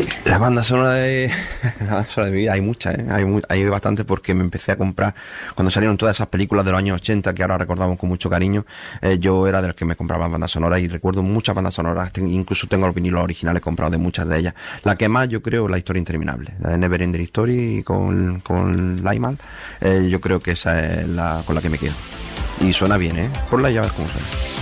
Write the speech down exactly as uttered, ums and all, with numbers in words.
La banda sonora de la banda sonora de mi vida hay muchas, ¿eh? Hay, mu- hay bastante porque me empecé a comprar cuando salieron todas esas películas de los años ochenta que ahora recordamos con mucho cariño. Eh, yo era de los que me compraba bandas sonoras y recuerdo muchas bandas sonoras. Ten- incluso tengo los vinilos originales comprados de muchas de ellas. La que más yo creo La historia interminable, la de Neverending Story con con Lyman. Eh, yo creo que esa es la con la que me quedo y suena bien, ¿eh? Por la llaves como suena.